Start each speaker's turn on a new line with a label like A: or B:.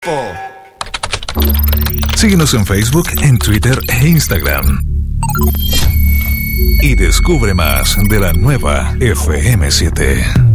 A: Síguenos en Facebook, en Twitter e Instagram. Y descubre más de la nueva FM7.